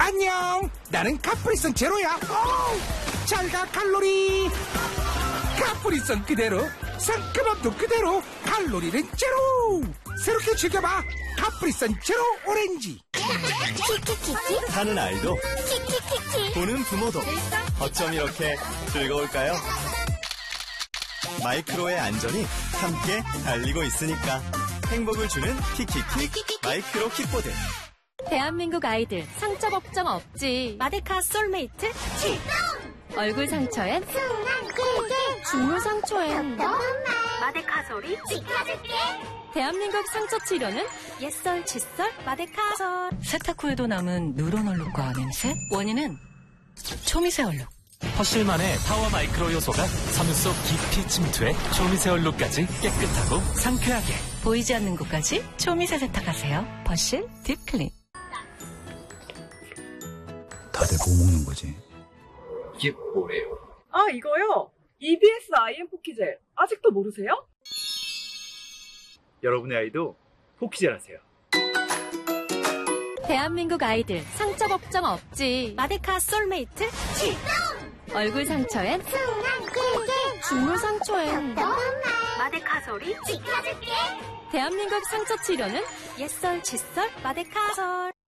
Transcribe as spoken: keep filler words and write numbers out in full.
안녕, 나는 카프리선 제로야. 잘가 칼로리. 카프리선 그대로, 상큼함도 그대로, 칼로리는 제로. 새롭게 즐겨봐, 카프리선 제로 오렌지. 키키키키 하는 아이도 키키키키 보는 부모도 어쩜 이렇게 즐거울까요? 마이크로의 안전이 함께 달리고 있으니까 행복을 주는 키키키 마이크로 킥보드. 대한민국 아이들 상처 걱정 없지. 마데카 솔메이트 출동. 얼굴 상처엔 순한 꿀꿀 중물 상처엔 마데카 소리 지켜줄게. 대한민국 상처 치료는 옛설 칫솔 마데카솔. 세탁 후에도 남은 누런 얼룩과 냄새? 원인은 초미세 얼룩. 퍼실만의 파워 마이크로 요소가 섬유 속 깊이 침투해 초미세 얼룩까지 깨끗하고 상쾌하게. 보이지 않는 곳까지 초미세 세탁하세요. 퍼실 딥클린. 다들 뭐 먹는 거지? 이게 뭐래요? 아, 이거요? 이비에스 아이엠 포키젤. 아직도 모르세요? 여러분의 아이도 포키젤 하세요. 대한민국 아이들 상처 걱정 없지. 마데카 솔메이트 출동. 얼굴 상처엔 순한 꿀꿀 중물 상처엔 마데카 소리 지켜줄게. 대한민국 상처 치료는 옛설 칫솔 마데카솔.